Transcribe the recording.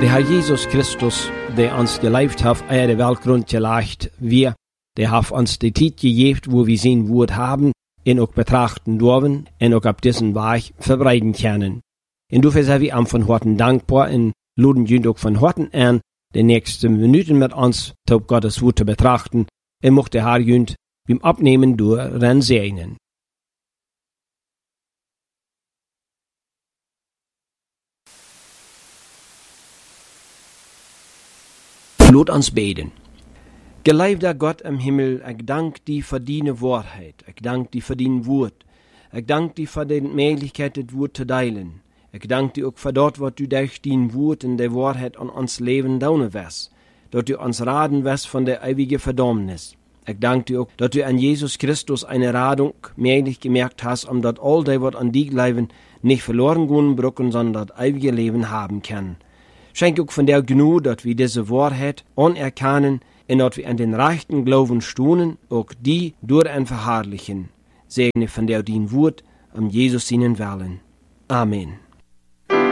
De Herr Jesus Christus, der uns gelebt hat, de Weltgrund geleicht, wir, der hat uns die Zeit gegeben, wo wir sein Wort haben, en ook betrachten dürfen, en ook op diesen Weg verbreiten können. En dafür sind wir von Horten dankbar en luden jünd ook von Horten an, die nächsten Minuten mit uns auf Gottes Wort zu betrachten, en mocht der Herr jünd beim Abnehmen durch segnen. Laat ons beten. Geliefder Gott im Himmel, ich dank dir für deine Wahrheit, ich dank dir für dein Wort, ich dank dir für die Möglichkeit, das Wort zu teilen. Ich dank dir auch für dort, was du durch dein Wort und der Wahrheit an uns Leben daunen wirst, dass du uns raten wirst von der ewigen Verdammnis. Ich dank dir auch, dass du an Jesus Christus eine Radung möglich gemerkt hast, dass all die, was an dir leben, nicht verloren gehen brücken, sondern das ewige Leben haben können. Schenk auch von der Gnade, dass wir diese Wahrheit anerkennen, und dass wir an den rechten Glauben stunden, auch die durch ein Verherrlichen. Segne von der dein Wort, Jesus seinen Willen. Amen.